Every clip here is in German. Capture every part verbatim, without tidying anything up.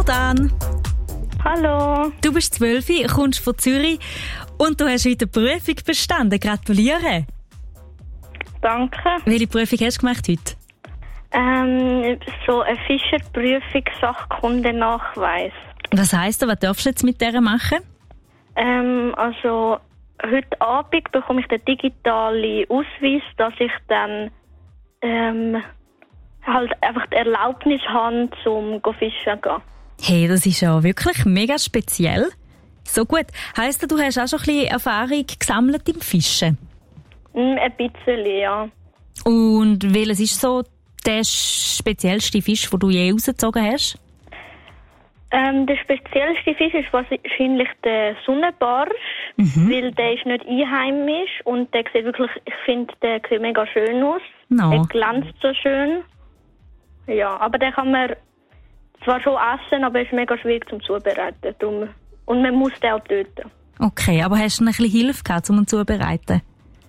macht an? Hallo. Du bist zwölf, kommst von Zürich und du hast heute die Prüfung bestanden. Gratuliere. Danke. Welche Prüfung hast du gemacht heute? Ähm, so eine Fischerprüfung, Sachkundenachweis. Was heisst das? Was darfst du jetzt mit der machen? Ähm, also, heute Abend bekomme ich den digitalen Ausweis, dass ich dann ähm, halt einfach die Erlaubnis habe, zum fischen zu gehen. Hey, das ist ja wirklich mega speziell. So gut. Heisst das, du hast auch schon ein bisschen Erfahrung gesammelt im Fischen? Mm, ein bisschen, ja. Und welches ist so der speziellste Fisch, den du je rausgezogen hast? Ähm, der speziellste Fisch ist wahrscheinlich der Sonnenbarsch, mhm. weil der ist nicht einheimisch und der sieht wirklich, ich finde, der sieht mega schön aus. No. Er glänzt so schön. Ja, aber den kann man zwar schon essen, aber er ist mega schwierig zum Zubereiten. Darum, und man muss den auch töten. Okay, aber hast du ein bisschen Hilfe gehabt, um ihn zuzubereiten?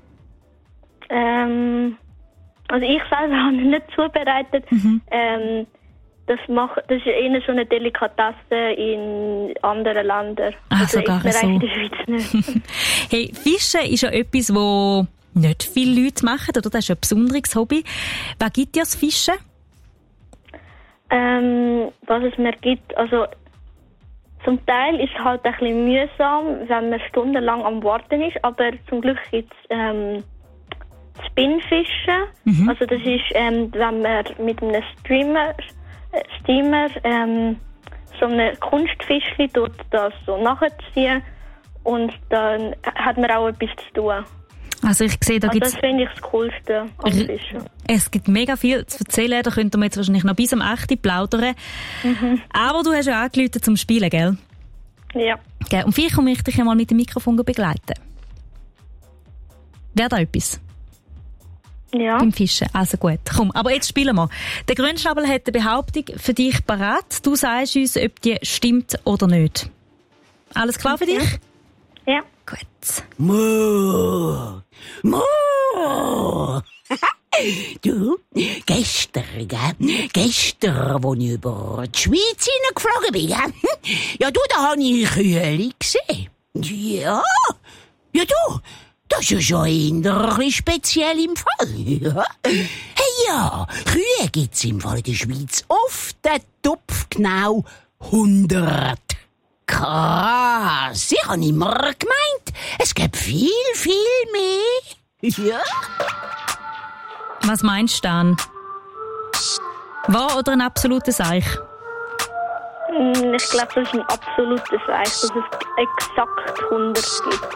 Ähm, also ich selber habe ihn nicht zubereitet. Mhm. Ähm, Das, macht, das ist eher so eine Delikatesse in anderen Ländern. Ah, also sogar so. In der Schweiz nicht. Hey, Fischen ist ja etwas, was nicht viele Leute machen, oder? Das ist ein besonderes Hobby. Was gibt dir das Fischen? Ähm, was es mir gibt, also zum Teil ist es halt ein bisschen mühsam, wenn man stundenlang am Warten ist, aber zum Glück gibt es ähm, Spinnfischen. Mhm. Also das ist, ähm, wenn man mit einem Streamer Steamer ähm, so eine Kunstfischli tut das so nachziehen und dann hat man auch etwas zu tun. Also ich sehe, da also gibt's das finde ich das Coolste am Fischen. Es gibt mega viel zu erzählen, da könnten wir jetzt wahrscheinlich noch bis am acht plaudern. Mhm. Aber du hast ja angerufen zum Spielen, gell? Ja. Gell? Und vielleicht komme ich dich ja mal mit dem Mikrofon begleiten. Wäre da etwas? Ja. Beim Fischen. Also gut. Komm, aber jetzt spielen wir. Der Grünschnabel hat eine Behauptung für dich parat. Du sagst uns, ob die stimmt oder nicht. Alles klar für dich? Ja. Gut. Mo! Mo! Du, gestern, gell? Gestern, als ich über die Schweiz hineingeflogen bin, gell? Ja, du, da habe ich Kühe gesehen. Ja. Ja, du. Das ist ja schon eher ein bisschen speziell im Fall. Ja. Hey, ja, Kühe gibt's im Fall in der Schweiz auf den Topf genau hundert. Krass, ich habe immer gemeint, es gibt viel, viel mehr. Ja. Was meinst du dann? Wahr oder ein absolutes Eich? Ich glaube, das ist ein absolutes Eich, dass es exakt hundert gibt.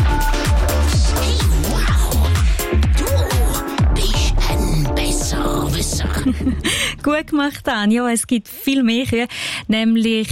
Gut gemacht, Dan. Ja, es gibt viel mehr Kühe, nämlich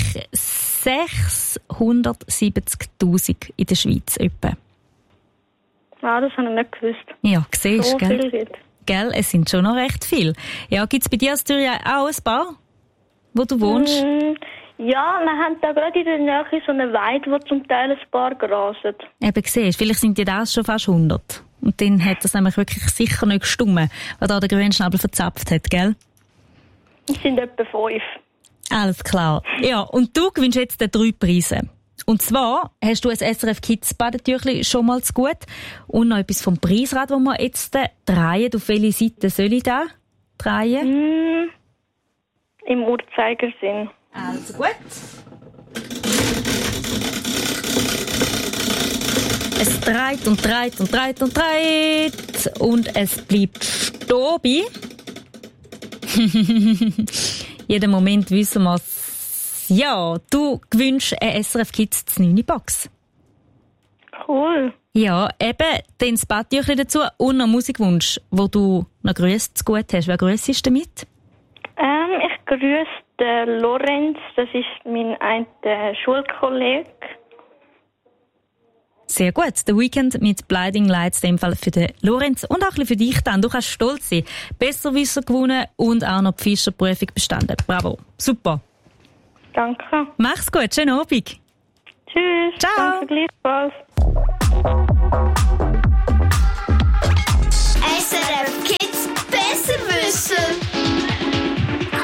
sechshundertsiebzigtausend in der Schweiz etwa. Ah, das habe ich nicht gewusst. Ja, siehst so du, gell? Viel Gell, es sind schon noch recht viele. Ja, gibt es bei dir in Zürich auch ein paar, wo du wohnst? Mm, ja, wir haben da gerade in der Nähe so eine Weide, wo zum Teil ein paar grasen. Eben, siehst, vielleicht sind die das schon fast hundert. Und dann hat das nämlich wirklich sicher nicht gestummen, was da der Grünschnabel verzapft hat, gell? Es sind etwa fünf. Alles klar. Ja, und du gewinnst jetzt drei Preise. Und zwar hast du ein S R F Kids Badetüchli schon mal zu gut und noch etwas vom Preisrad, das wir jetzt drehen. Auf welche Seite soll ich da drehen? Mm, im Uhrzeigersinn. Also gut. Es dreht und dreht und dreht und dreht und es bleibt stehen. Jeden Moment wissen wir es. Ja, du gewünschst eine S R F Kids neun Box. Cool. Ja, eben, dann das Badtüchli dazu und noch Musikwunsch, wo du noch Grüße zu gut hast. Wer grüßt damit? Ähm, ich grüße den Lorenz, das ist mein ein Schulkollege. Sehr gut. The Weekend mit Blinding Lights, in dem Fall für den Lorenz und auch ein bisschen für dich dann. Du kannst stolz sein. Besserwisser gewonnen und auch noch die Fischerprüfung bestanden. Bravo. Super. Danke. Mach's gut. Schönen Abend. Tschüss. Ciao. Danke gleichfalls. S R F Kids Besserwisser.